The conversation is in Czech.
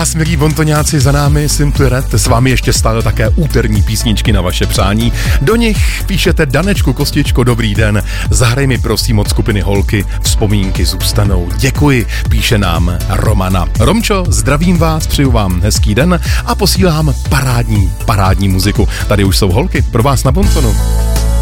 vás, milí bontoňáci, za námi Simply Red, s vámi ještě stále také úterní písničky na vaše přání. Do nich píšete: Danečku, Kostičko, dobrý den, zahraj mi prosím od skupiny Holky, vzpomínky zůstanou. Děkuji, píše nám Romana. Romčo, zdravím vás, přeju vám hezký den a posílám parádní muziku. Tady už jsou Holky pro vás na bontonu.